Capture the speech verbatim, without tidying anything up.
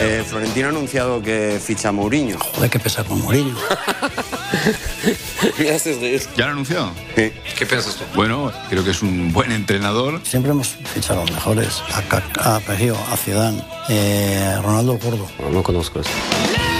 Eh, Florentino ha anunciado que ficha a Mourinho. Joder, qué pesa con Mourinho. Me haces reír. ¿Ya lo ha anunciado? Sí. ¿Qué piensas tú? Bueno, creo que es un buen entrenador. Siempre hemos fichado a los mejores. A Kaká, a Perio, a Zidane, eh, Ronaldo Gordo. No, no conozco eso.